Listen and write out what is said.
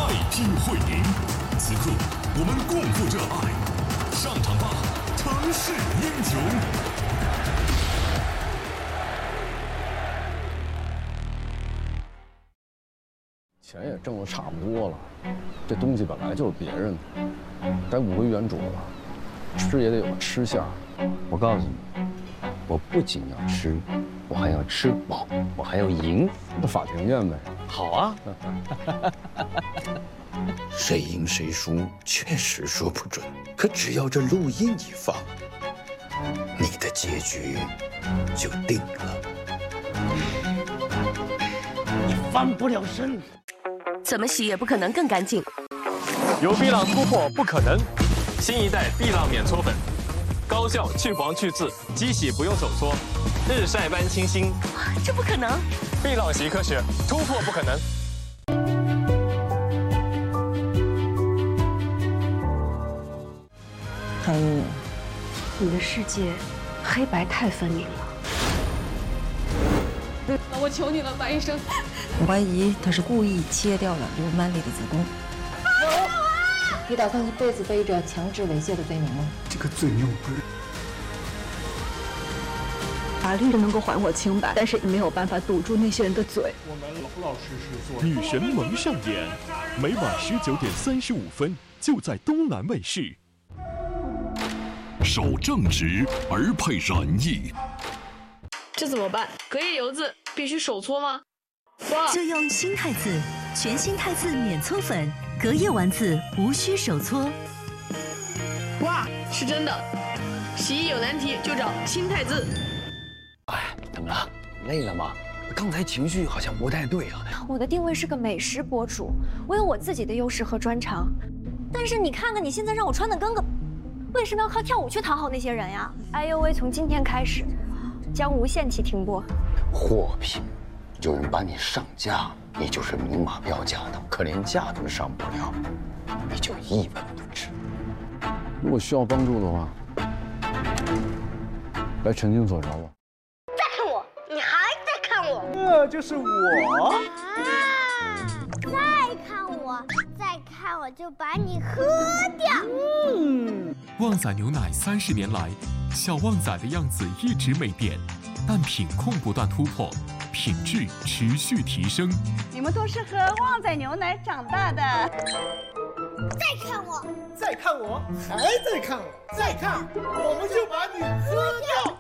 拼会赢。此刻，我们共赴这爱，上场吧，城市英雄！ 钱也挣得差不多了，这东西本来就是别人的，该物归原主了。吃也得有个吃相。 我告诉你，我不仅要吃，我还要吃饱，我还要赢。 那法庭见呗。 好啊。 谁赢谁输确实说不准，可只要这录音一放，你的结局就定了。 你翻不了身。 怎么洗也不可能更干净。 有碧浪突破不可能，新一代碧浪免搓粉，高效去黄去渍，机洗不用手搓，日晒般清新。 这不可能！ 碧浪洗科学，突破不可能。 韩宇， 你的世界黑白太分明了。 我求你了，白医生。 我怀疑他是故意切掉了刘曼丽的子宫。 你打算一辈子背着强制猥亵的罪名吗？ 这个罪名我不认。 法律能够还我清白，但是没有办法堵住那些人的嘴。 我们老实实做。 女神萌上演，每晚19:35就在东南卫视。 守正直而配仁义。 这怎么办？隔夜油渍必须手搓吗？ 就用新汰渍，全新汰渍免搓粉，隔夜丸子无需手搓。 哇，是真的！洗衣有难题就找新汰渍。 哎，怎么了？累了吗？刚才情绪好像不太对啊。 我的定位是个美食博主，我有我自己的优势和专长。但是你看看你现在让我穿的跟个，为什么要靠跳舞去讨好那些人呀？哎呦喂，从今天开始，将无限期停播。 货品。有人把你上架，你就是明码标价的，可连架都上不了，你就一文不值。 如果需要帮助的话，来陈经所找我。 再看我，你还在看我？ 这就是我。 再看我就把你喝掉。 旺仔牛奶30年来，小旺仔的样子一直没变，但品控不断突破。品质持续提升， 你们都是喝旺仔牛奶长大的。 再看我， 再看我，还在看我，再看，我们就把你喝掉。